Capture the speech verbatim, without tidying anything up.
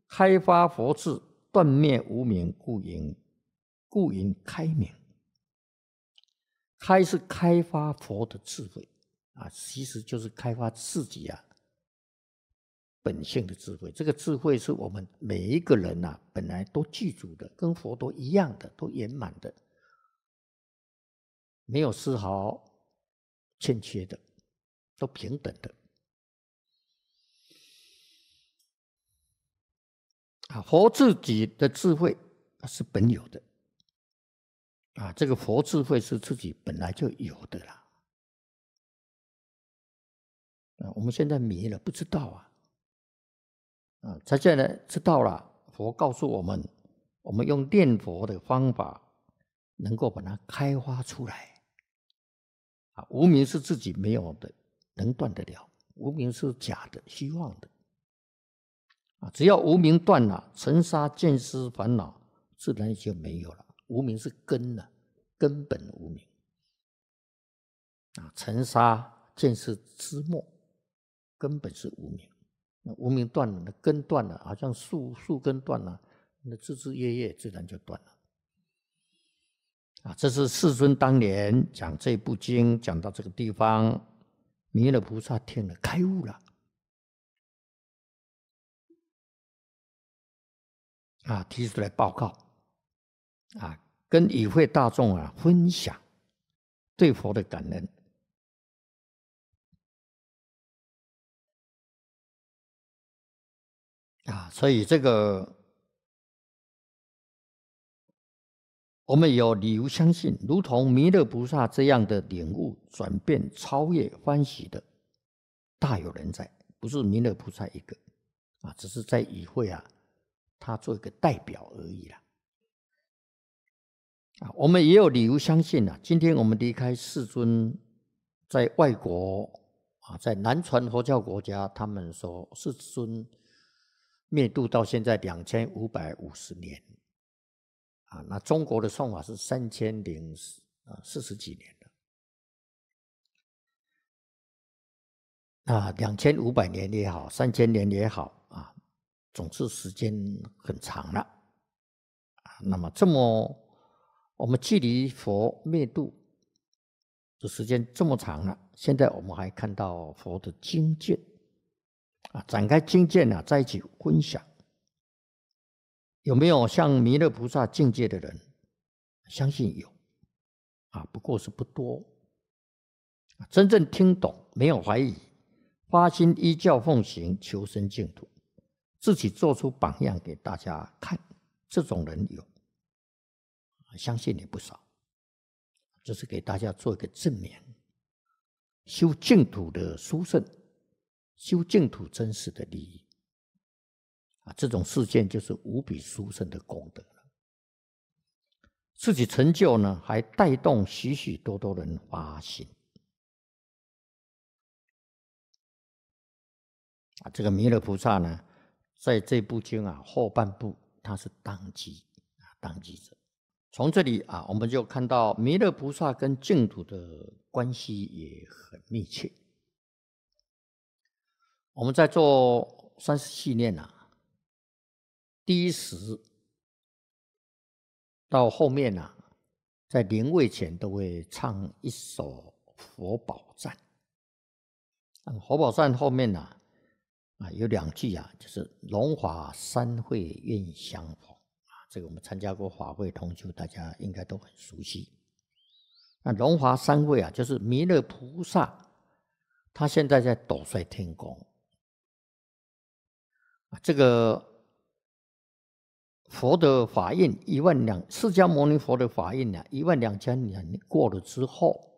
开发佛智，断灭无明，故云故云开明。开是开发佛的智慧啊，其实就是开发自己啊本性的智慧。这个智慧是我们每一个人啊本来都具足的，跟佛都一样的，都圆满的，没有丝毫欠缺的，都平等的。啊，佛自己的智慧是本有的啊，这个佛智慧是自己本来就有的啦。啊，我们现在迷了，不知道啊。啊，他现在知道了，佛告诉我们，我们用念佛的方法，能够把它开发出来。啊，无明是自己没有的，能断得了；无明是假的、虚妄的。啊，只要无明断了，尘沙见思烦恼自然就没有了。无明是根了，根本无明。啊，尘沙见是枝末，根本是无明。那无明断了，那根断了，好像树树根断了，那枝枝叶叶自然就断了。啊，这是世尊当年讲这部经，讲到这个地方，弥勒菩萨听了开悟了。啊，提出来报告，啊，跟与会大众啊分享对佛的感恩。啊，所以这个我们有理由相信，如同弥勒菩萨这样的领悟、转变、超越、欢喜的，大有人在，不是弥勒菩萨一个，啊，只是在与会啊，他做一个代表而已啦。啊，我们也有理由相信啊，今天我们离开世尊，在外国啊，在南传佛教国家，他们说世尊灭度到现在两千五百五十年。啊，那中国的算法是三千零四十几年了。啊，两千五百年也好，三千年也好啊，总是时间很长了。啊，那么这么我们距离佛灭度的时间这么长了，现在我们还看到佛的经卷啊，展开经卷啊，在一起分享。有没有像弥勒菩萨境界的人？相信有，啊，不过是不多。真正听懂，没有怀疑，发心依教奉行，求生净土，自己做出榜样给大家看，这种人有，相信也不少。这是给大家做一个证明，修净土的殊胜，修净土真实的利益。啊，这种事件就是无比殊胜的功德了。自己成就呢，还带动许许多多人发心。啊，这个弥勒菩萨呢，在这部经啊后半部，他是当机啊，当机者。从这里啊，我们就看到弥勒菩萨跟净土的关系也很密切。我们在做三十系念啊。第一时到后面啊，在临位前都会唱一首佛宝赞。佛宝赞后面啊，啊有两句啊，就是龙华三会愿相逢啊，这个我们参加过法会同修，大家应该都很熟悉。那龙华三会啊，就是弥勒菩萨，他现在在斗率天宫啊，这个。佛的法印一万两，释迦牟尼佛的法印呢，一万两千年过了之后，